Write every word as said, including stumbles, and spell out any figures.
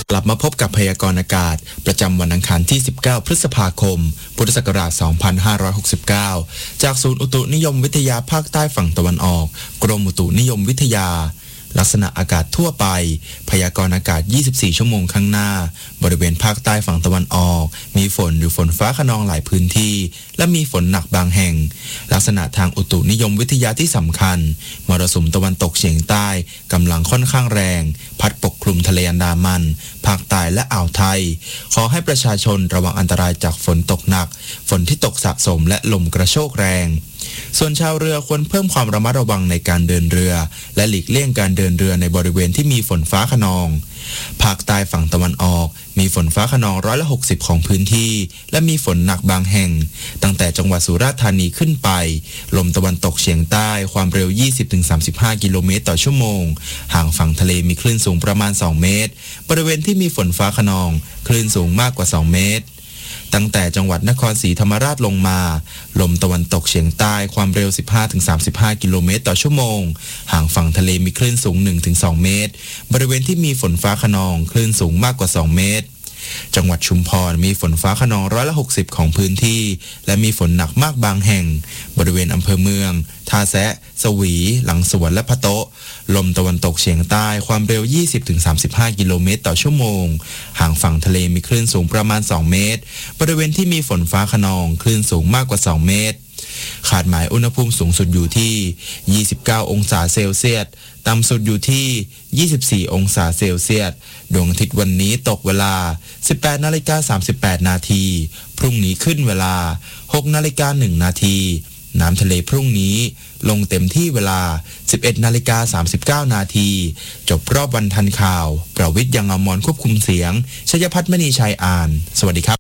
กลับมาพบกับพยากรณ์อากาศประจำวันอังคารที่สิบเก้าพฤษภาคมพุทธศักราชสองพันห้าร้อยหกสิบเก้าจากศูนย์อุตุนิยมวิทยาภาคใต้ฝั่งตะวันออกกรมอุตุนิยมวิทยาลักษณะอากาศทั่วไปพยากรณ์อากาศยี่สิบสี่ชั่วโมงข้างหน้าบริเวณภาคใต้ฝั่งตะวันออกมีฝนหรือฝนฟ้าคะนองหลายพื้นที่และมีฝนหนักบางแห่งลักษณะทางอุตุนิยมวิทยาที่สำคัญมรสุมตะวันตกเฉียงใต้กำลังค่อนข้างแรงพัดปกคลุมทะเลอันดามันภาคใต้และอ่าวไทยขอให้ประชาชนระวังอันตรายจากฝนตกหนักฝนที่ตกสะสมและลมกระโชกแรงส่วนชาวเรือควรเพิ่มความระมัดระวังในการเดินเรือและหลีกเลี่ยงการเดินเรือในบริเวณที่มีฝนฟ้าคะนองภาคใต้ฝั่งตะวันออกมีฝนฟ้าคะนองร้อยละหกสิบของพื้นที่และมีฝนหนักบางแห่งตั้งแต่จังหวัดสุราษฎร์ธานีขึ้นไปลมตะวันตกเฉียงใต้ความเร็ว ยี่สิบถึงสามสิบห้า กิโลเมตรต่อชั่วโมงห่างฝั่งทะเลมีคลื่นสูงประมาณสองเมตรบริเวณที่มีฝนฟ้าคะนองคลื่นสูงมากกว่าสองเมตรตั้งแต่จังหวัดนครศรีธรรมราชลงมาลมตะวันตกเฉียงใต้ความเร็ว สิบห้าถึงสามสิบห้า กิโลเมตรต่อชั่วโมงห่างฝั่งทะเลมีคลื่นสูง หนึ่งถึงสอง เมตรบริเวณที่มีฝนฟ้าคะนองคลื่นสูงมากกว่าสองเมตรจังหวัดชุมพรมีฝนฟ้าคะนองร้อยละหกสิบของพื้นที่และมีฝนหนักมากบางแห่งบริเวณอำเภอเมืองท่าแซะสวีหลังสวนและพะโต๊ะลมตะวันตกเฉียงใต้ความเร็ว ยี่สิบถึงสามสิบห้า กิโลเมตรต่อชั่วโมงห่างฝั่งทะเลมีคลื่นสูงประมาณสองเมตรบริเวณที่มีฝนฟ้าคะนองคลื่นสูงมากกว่าสองเมตรคาดหมายอุณหภูมิสูงสุดอยู่ที่ยี่สิบเก้าองศาเซลเซียสต่ำสุดอยู่ที่ยี่สิบสี่องศาเซลเซียสดวงอาทิตย์วันนี้ตกเวลา สิบแปดนาฬิกาสามสิบแปด นาทีพรุ่งนี้ขึ้นเวลา หกนาฬิกาหนึ่ง นาทีน้ำทะเลพรุ่งนี้ลงเต็มที่เวลา สิบเอ็ดนาฬิกาสามสิบเก้า นาทีจบรอบวันทันข่าวประวิทย์ ยังอมรควบคุมเสียงชัยพัฒน์ มณีชัยอ่านสวัสดีครับ